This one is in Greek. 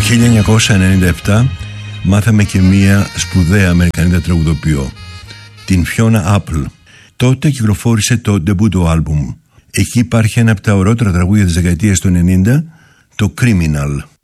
1997 μάθαμε και μία σπουδαία Αμερικανίδα τραγουδοποιό, την Fiona Apple. Τότε κυκλοφόρησε το debut του άλμπουμ. Εκεί υπάρχει ένα από τα ωραιότερα τραγούδια της δεκαετίας του 90, το Criminal.